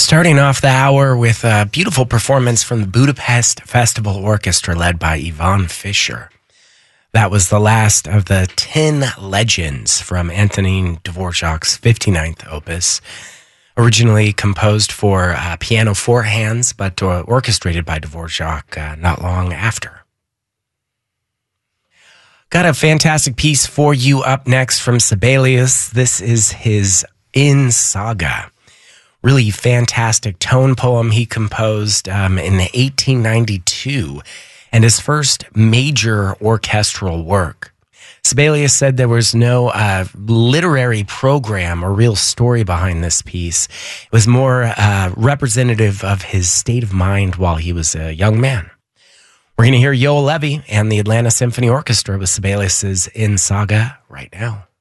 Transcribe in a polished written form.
Starting off the hour with a beautiful performance from the Budapest Festival Orchestra led by Ivan Fischer. That was the last of the 10 legends from Antonin Dvorak's 59th opus, originally composed for piano four hands, but orchestrated by Dvorak not long after. Got a fantastic piece for you up next from Sibelius. This is his In Saga. Really fantastic tone poem he composed in 1892 and his first major orchestral work. Sibelius said there was no literary program or real story behind this piece. It was more representative of his state of mind while he was a young man. We're going to hear Yoel Levi and the Atlanta Symphony Orchestra with Sibelius's In Saga right now.